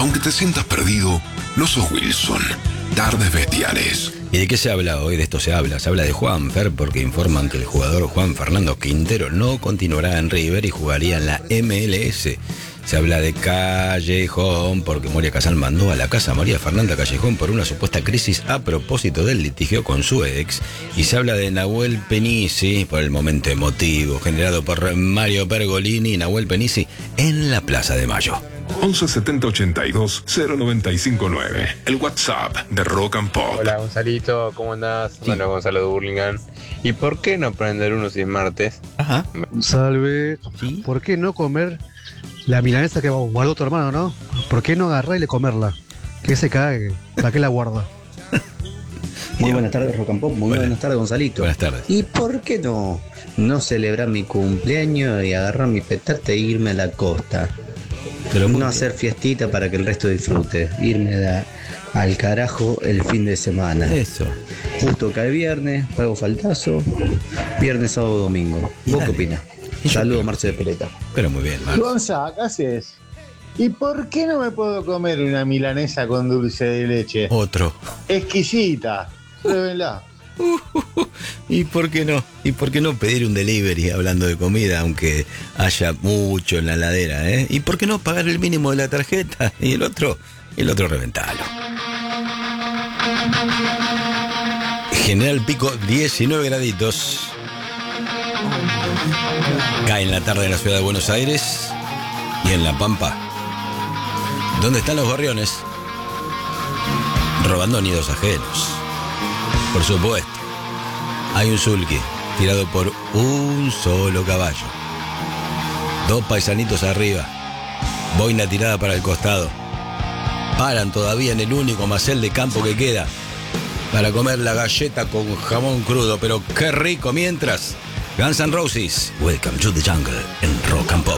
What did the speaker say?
Aunque te sientas perdido, no sos Wilson. Tardes Bestiales. ¿Y de qué se habla hoy? De esto se habla de Juanfer, porque informan que el jugador Juan Fernando Quintero no continuará en River y jugaría en la MLS. Se habla de Callejón, porque Moria Casal mandó a la casa a María Fernanda Callejón por una supuesta crisis a propósito del litigio con su ex. Y se habla de Nahuel Penici, por el momento emotivo generado por Mario Pergolini y Nahuel Penici en la Plaza de Mayo. 11 70 82 0959. El WhatsApp de Rock and Pop. Hola Gonzalito, ¿cómo andás? Sí. Bueno, Gonzalo de Burlingame. ¿Y por qué no prender uno si es martes? Ajá. Salve. ¿Sí? ¿Por qué no comer la milanesa que guardó tu hermano, no? ¿Por qué no agarrar y le comerla? Que se cague. ¿Para qué la guarda? Muy buenas tardes, Rock and Pop. Muy buenas tardes, Gonzalito. Buenas tardes. ¿Y por qué no celebrar mi cumpleaños y agarrar mi petate e irme a la costa? Pero No hacer fiestita para que el resto disfrute. Irme al carajo el fin de semana. Eso. Justo cae viernes, pago faltazo. Viernes, sábado, domingo. ¿Vos qué opinás? Saludos, Marce de Peleta. Pero muy bien, Marce. Gonza, ¿qué haces? ¿Y por qué no me puedo comer una milanesa con dulce de leche? Otro. Exquisita. Pruébenla. ¿Y por qué no? ¿Y por qué no pedir un delivery hablando de comida, aunque haya mucho en la heladera, eh? ¿Y por qué no pagar el mínimo de la tarjeta? Y el otro reventalo. General Pico, 19 graditos. Cae en la tarde en la ciudad de Buenos Aires y en La Pampa. ¿Dónde están los gorriones? Robando nidos ajenos. Por supuesto, hay un sulky tirado por un solo caballo. Dos paisanitos arriba, boina tirada para el costado. Paran todavía en el único macel de campo que queda para comer la galleta con jamón crudo, pero qué rico mientras. Guns N' Roses, Welcome to the Jungle en Rock and Pop.